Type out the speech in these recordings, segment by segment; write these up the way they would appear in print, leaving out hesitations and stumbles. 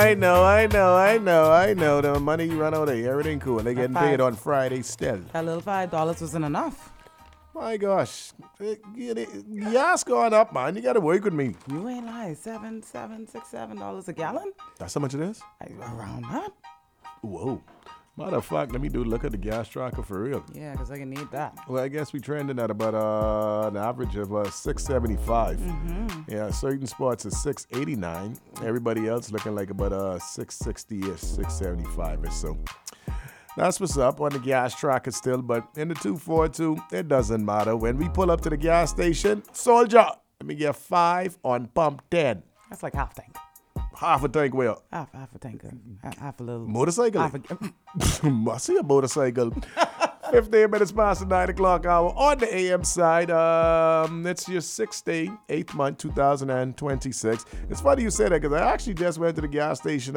I know. The money you run out of, everything cool. They getting paid on Friday still. That little $5 wasn't enough. My gosh. Gas going up, man. You got to work with me. You ain't lying. $7 a gallon? That's how much it is? Around that? Whoa. Motherfucker, let me look at the gas tracker for real. Yeah, because I can need that. Well, I guess we trending at about an average of 675. Yeah, certain spots is 689. Everybody else looking like about 660-ish, 675 or so. That's what's up on the gas tracker still, but in the 242, it doesn't matter. When we pull up to the gas station, soldier, let me get 5 on pump 10. That's like half tank. Half a tank where? Half a tank. Half a little. Motorcycle? I see a motorcycle. 15 minutes past the 9 o'clock hour on the AM side. It's your 6th day, 8th month, 2026. It's funny you say that because I actually just went to the gas station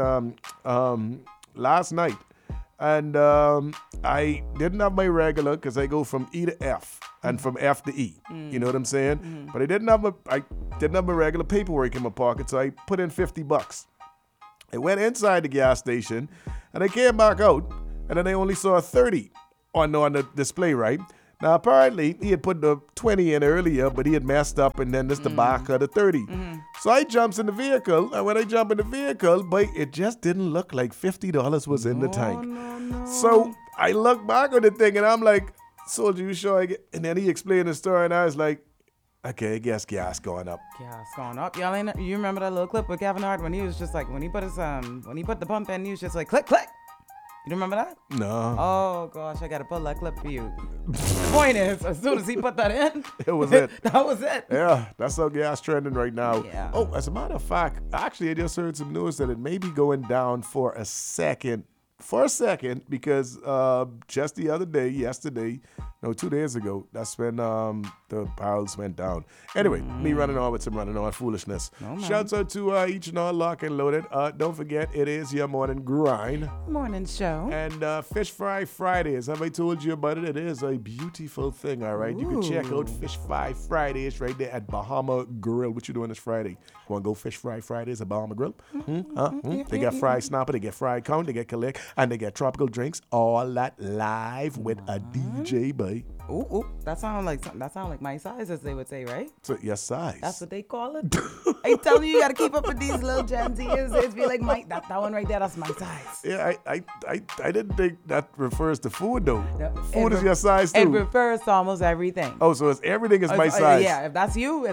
last night. And I didn't have my regular because I go from E to F and from F to E. You know what I'm saying? But I didn't have my regular paperwork in my pocket, so I put in $50. I went inside the gas station and I came back out, and then I only saw 30 on the display, right? Now, apparently, he had put the 20 in earlier, but he had messed up, and then this the back of the 30. So I jumps in the vehicle, and when I jump in the vehicle, but it just didn't look like $50 was in the tank. No. So I look back on the thing, and I'm like, soldier, you sure I get... And then he explained the story, and I was like, okay, I guess gas going up. Gas going up. Y'all ain't, you remember that little clip with Kevin Hart when he was just like, when he put the pump in, he was just like, click, click. You remember that? No. Oh, gosh, I got to pull that clip for you. The point is, as soon as he put that in, it was it. That was it. Yeah, that's how gas trending right now. Yeah. Oh, as a matter of fact, actually, I just heard some news that it may be going down for a second, because just the other day, 2 days ago, that's when the barrels went down. Anyway, me running on with some foolishness. Shouts out to each and all lock and loaded. Don't forget, it is your morning grind. Morning show. And Fish Fry Fridays. Have I told you about it? It is a beautiful thing, all right? You can check out Fish Fry Fridays right there at Bahama Grill. What you doing this Friday? Want to go Fish Fry Fridays at Bahama Grill? They got fried snapper, they get fried cone, they get collect, and they get tropical drinks. All that live with a DJ, boy. Ooh, that sound like my size, as they would say, right? So your size. That's what they call it. I tell you gotta keep up with these little Gen Zers. It's be like that one right there. That's my size. Yeah, I didn't think that refers to food though. Food is your size too. It refers to almost everything. Oh, so everything is my size. Yeah, if that's you,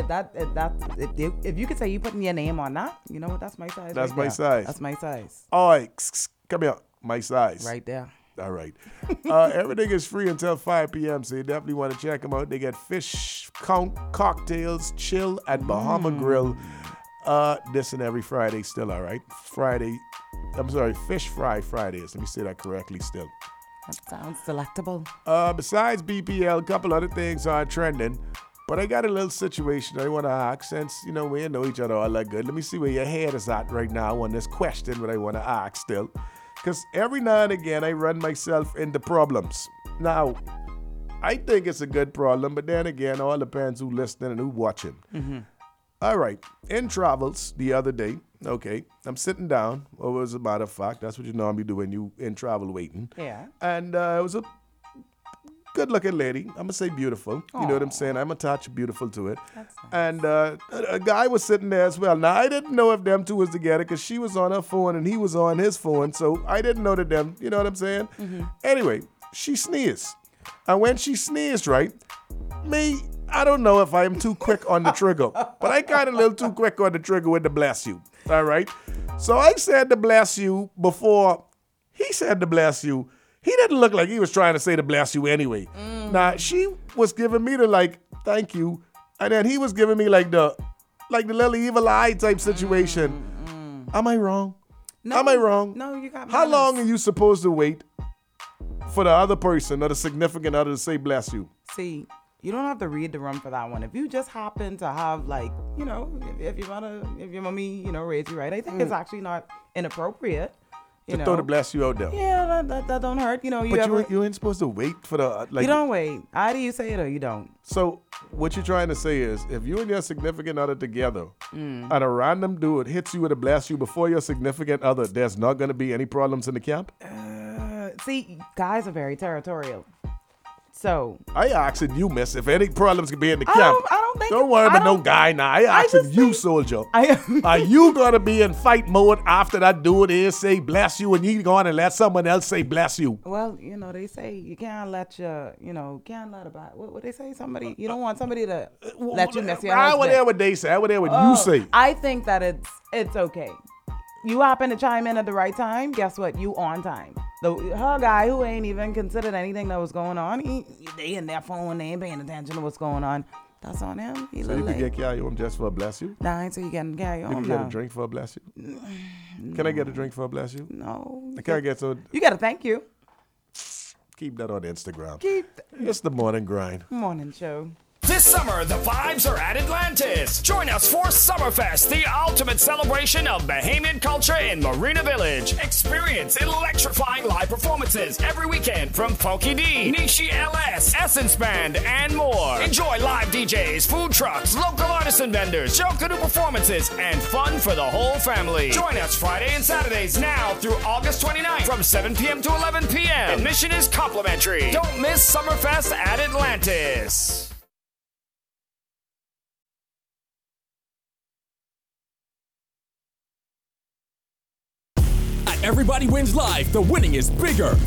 if you could say you putting your name on that, you know what? That's my size. That's right my there. size. That's my size. All right, come here. My size. Right there. All right. Everything is free until 5 p.m., so you definitely want to check them out. They get fish count cocktails, chill at Bahama Grill. This and every Friday still, all right? Fish Fry Fridays. Let me say that correctly still. That sounds delectable. Besides BPL, a couple other things are trending. But I got a little situation I want to ask since, we know each other all that good. Let me see where your head is at right now on this question that I want to ask still. Because every now and again, I run myself into problems. Now, I think it's a good problem, but then again, all depends who's listening and who's watching. All right. In travels the other day, okay, I'm sitting down. Well, as a matter of fact, that's what you normally do when you in travel waiting. Yeah. And it was a good-looking lady. I'm going to say beautiful. Aww. You know what I'm saying? I'm attached beautiful to it. That's nice. And a guy was sitting there as well. Now, I didn't know if them two was together because she was on her phone and he was on his phone. So I didn't know that them, you know what I'm saying? Anyway, she sneezed. And when she sneezed, right, I don't know if I'm too quick on the trigger, but I got a little too quick on the trigger with the bless you. All right? So I said the bless you before he said the bless you. He didn't look like he was trying to say to bless you anyway. Now, she was giving me the thank you. And then he was giving me the little evil eye type situation. Am I wrong? No, Am I wrong? No, you got How long are you supposed to wait for the other person or the significant other to say bless you? See, you don't have to read the room for that one. If you just happen to have if your mommy, raised you right, I think it's actually not inappropriate You to know. throw the bless you out there. Yeah, that don't hurt. You know, But you ain't supposed to wait for the like. you don't wait. Either you say it or you don't. So what you're trying to say is, if you and your significant other together, Mm. and a random dude hits you with a bless you before your significant other, there's not gonna be any problems in the camp. See, guys are very territorial. So I asking you, miss, if any problems can be in the I camp. don't think. Don't worry I about no don't- guy now. I I asking just you, think- soldier. I Are you gonna be in fight mode after that dude is say bless you, and you going and let someone else say bless you? Well, you know, they say you can't let can't let about what they say. Somebody, you don't want somebody to let you mess your I husband. would hear what they say. I would hear what you say. I think that it's okay. You happen to chime in at the right time. Guess what? You on time. Her guy who ain't even considered anything that was going on. They in their phone. They ain't paying attention to what's going on. That's on him. He So little you could late. get carry home just for a bless you? Nah, I ain't say you can carry You on can get now. a drink for a bless you? Can I get a drink for a bless you? No. Can I get so You gotta thank you. keep that on Instagram. Keep It's the morning grind. morning show. This summer, the vibes are at Atlantis. Join us for Summerfest, the ultimate celebration of Bahamian culture in Marina Village. Experience electrifying live performances every weekend from Funky D, Nishi LS, Essence Band, and more. Enjoy live DJs, food trucks, local artisan vendors, show canoe performances, and fun for the whole family. Join us Friday and Saturdays now through August 29th from 7 p.m. to 11 p.m. Admission is complimentary. Don't miss Summerfest at Atlantis. Everybody Wins Live, the winning is bigger.